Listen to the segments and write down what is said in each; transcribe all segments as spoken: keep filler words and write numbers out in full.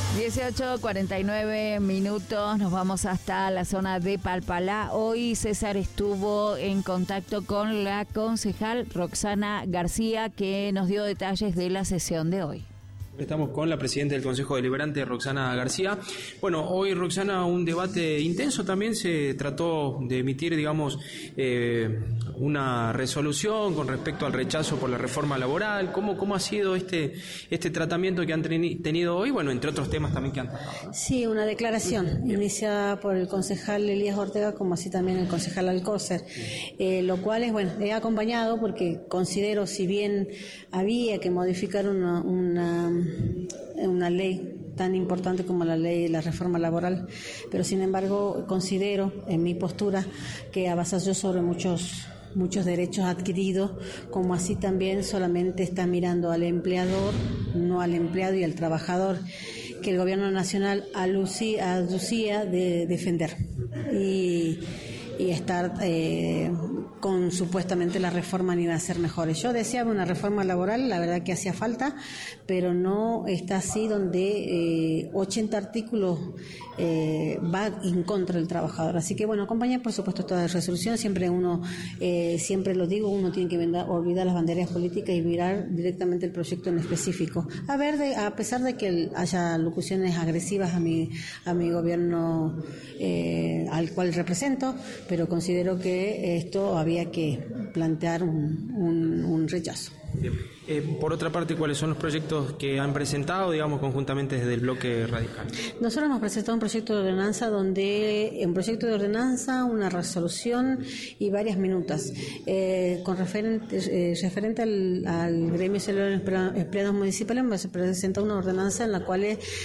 dieciocho cuarenta y nueve minutos, nos vamos hasta la zona de Palpalá. Hoy César estuvo en contacto con la concejal Roxana García, que nos dio detalles de la sesión de hoy. Estamos con la presidenta del Consejo Deliberante, Roxana García. Bueno, hoy, Roxana, un debate intenso también. Se trató de emitir, digamos, eh, una resolución con respecto al rechazo por la reforma laboral. ¿Cómo, cómo ha sido este este tratamiento que han tenido hoy? Bueno, entre otros temas también que han tratado. Sí, una declaración iniciada por el concejal Elías Ortega, como así también el concejal Alcócer, eh, lo cual es, bueno, he acompañado porque considero, si bien había que modificar una... una una ley tan importante como la ley de la reforma laboral, pero sin embargo considero en mi postura que avasalló sobre muchos muchos derechos adquiridos, como así también solamente está mirando al empleador, no al empleado y al trabajador, que el gobierno nacional alucía, aducía de defender y, y estar eh, con supuestamente la reforma ni iba a ser mejores. Yo deseaba una reforma laboral, la verdad que hacía falta, pero no está así, donde eh, ochenta artículos eh, va en contra del trabajador. Así que bueno, acompañar por supuesto toda la resolución. Siempre uno, eh, siempre lo digo, uno tiene que vendar, olvidar las banderas políticas y mirar directamente el proyecto en específico. A ver, de, a pesar de que el, haya locuciones agresivas a mi, a mi gobierno eh, al cual represento, pero considero que esto había que plantear un, un, un rechazo. Bien. Eh, por otra parte, ¿cuáles son los proyectos que han presentado, digamos, conjuntamente desde el bloque radical? Nosotros hemos presentado un proyecto de ordenanza donde, un proyecto de ordenanza, una resolución y varias minutas. Eh, con referente, eh, referente al, al gremio celular de empleados municipales, hemos presentado una ordenanza en la cual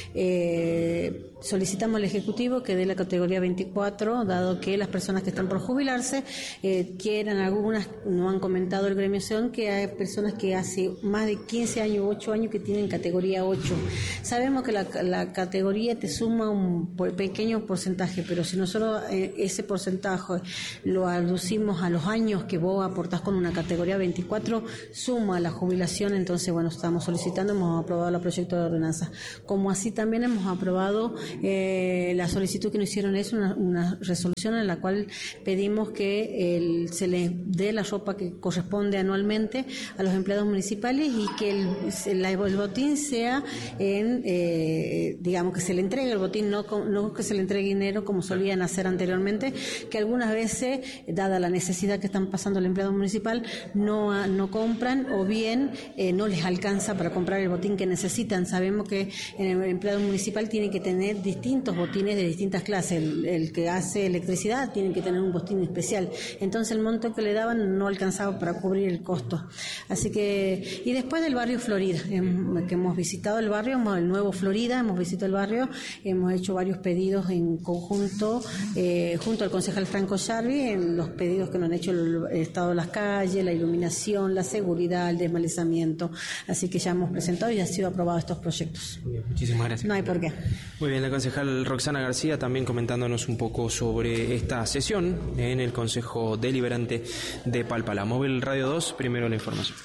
eh, solicitamos al Ejecutivo que dé la categoría veinticuatro, dado que las personas que están por jubilarse eh, quieran, algunas no han comentado el gremio C E O N, que hay personas que hace más de quince años, ocho años que tienen categoría ocho. Sabemos que la, la categoría te suma un pequeño porcentaje, pero si nosotros eh, ese porcentaje lo aducimos a los años que vos aportás con una categoría veinticuatro, suma la jubilación. Entonces, bueno, estamos solicitando, hemos aprobado el proyecto de ordenanza. Como así también hemos aprobado eh, la solicitud que nos hicieron, es una, una resolución en la cual pedimos que el, se les dé la ropa que corresponde anualmente a los empleados municipales y que el, el botín sea en, eh, digamos, que se le entregue el botín, no, no que se le entregue dinero como solían hacer anteriormente, que algunas veces, dada la necesidad que están pasando el empleado municipal, no, no compran, o bien eh, no les alcanza para comprar el botín que necesitan. Sabemos que el empleado municipal tiene que tener distintos botines de distintas clases. El, el que hace electricidad tiene que tener un botín especial. Entonces el monto que le daban no alcanzaba para cubrir el costo. Así que, y después del barrio Florida, que hemos visitado el barrio, el nuevo Florida, hemos visitado el barrio, hemos hecho varios pedidos en conjunto, eh, junto al concejal Franco Charvi, en los pedidos que nos han hecho el estado de las calles, la iluminación, la seguridad, el desmalezamiento. Así que ya hemos presentado y ha sido aprobado estos proyectos. Muy bien, muchísimas gracias. No hay por qué. Muy bien, la concejal Roxana García también comentándonos un poco sobre esta sesión en el Consejo Deliberante de Palpalá. Móvil Radio dos, primero la información.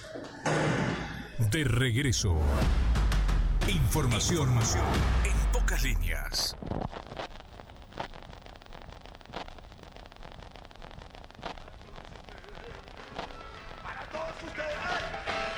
De regreso. Información en pocas líneas.